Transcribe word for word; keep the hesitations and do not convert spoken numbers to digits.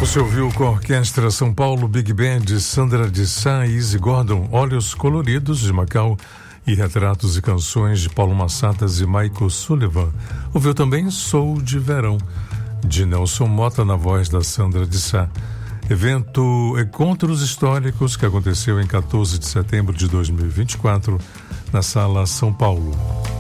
Você ouviu com a Orquestra São Paulo Big Band, Sandra de Sá e Izzy Gordon, Olhos Coloridos de Macau e Retratos e Canções de Paulo Massatas e Michael Sullivan. Ouviu também Sou de Verão, de Nelson Mota na voz da Sandra de Sá. Evento Encontros Históricos que aconteceu em quatorze de setembro de dois mil e vinte e quatro na Sala São Paulo.